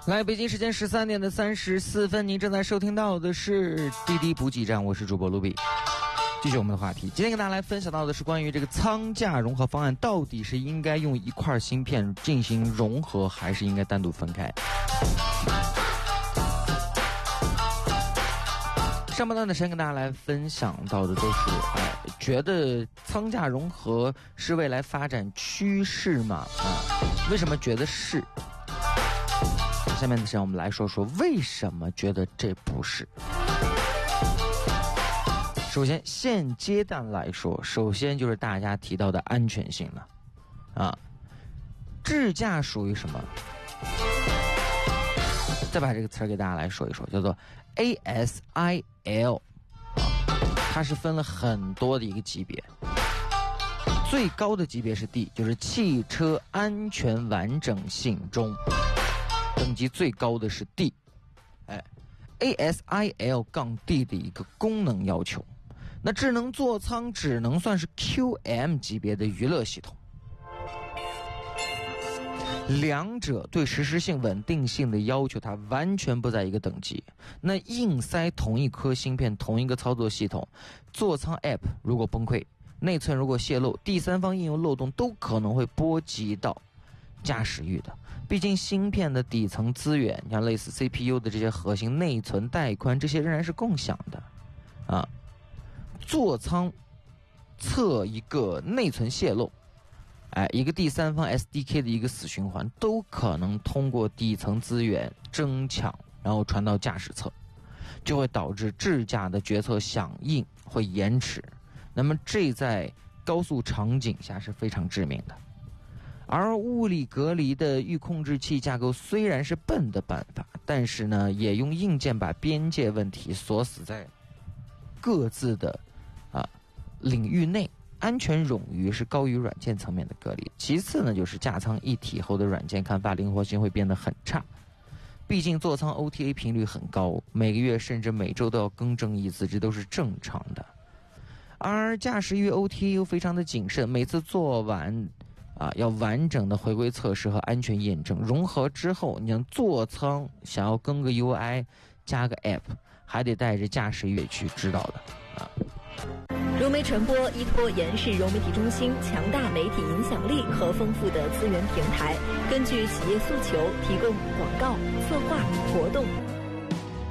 来，北京时间13点34分，您正在收听到的是滴滴补给站，我是主播卢比。继续我们的话题，今天跟大家来分享到的是关于这个舱架融合方案，到底是应该用一块芯片进行融合，还是应该单独分开？上半段的时间跟大家来分享到的都是，觉得舱架融合是未来发展趋势吗？为什么觉得是？下面的时间我们来说说为什么觉得这不是。首先，现阶段来说，首先就是大家提到的安全性了，支架属于什么？再把这个词儿给大家来说一说，叫做 ASIL，它是分了很多的一个级别，最高的级别是 D， 就是汽车安全完整性中，等级最高的是 D，ASIL-D 的一个功能要求。那智能座舱只能算是 QM 级别的娱乐系统，两者对实时性、稳定性的要求它完全不在一个等级。那硬塞同一颗芯片、同一个操作系统，座舱 App 如果崩溃，内存如果泄露，第三方应用漏洞都可能会波及到驾驶域的。毕竟芯片的底层资源，像类似 CPU 的这些核心内存、带宽，这些仍然是共享的座舱测一个内存泄露，一个第三方 SDK 的一个死循环，都可能通过底层资源争抢，然后传到驾驶侧，就会导致智驾的决策响应会延迟。那么这在高速场景下是非常致命的。而物理隔离的预控制器架构虽然是笨的办法，但是呢，也用硬件把边界问题锁死在各自的领域内，安全冗余是高于软件层面的隔离。其次呢，就是架舱一体后的软件开发灵活性会变得很差，毕竟座舱 OTA 频率很高，每个月甚至每周都要更正一次，这都是正常的。而驾驶域 OTA 又非常的谨慎，每次做完要完整的回归测试和安全验证，融合之后，你像座舱想要更个 UI 加个 App， 还得带着驾驶域去指导的融媒传播依托延世融媒体中心强大媒体影响力和丰富的资源平台，根据企业诉求提供广告、策划、活动、